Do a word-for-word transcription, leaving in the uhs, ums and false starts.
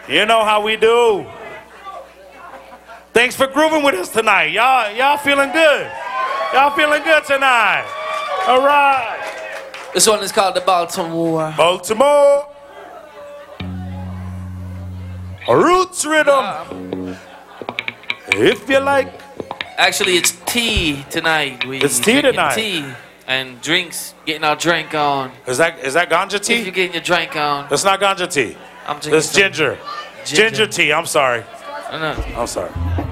You know how we do. Thanks for grooving with us tonight. Y'all, y'all feeling good. Y'all feeling good tonight. All right. This one is called the Baltimore. Baltimore. Roots rhythm. Yeah. If you like. Actually, it's tea tonight. We It's tea drinking tonight. Tea and drinks. Getting our drink on. Is that is that ganja If tea? you're getting your drink on. That's not ganja tea. I'm drinking That's some ginger. ginger. Ginger tea. I'm sorry. No, no. I'm sorry.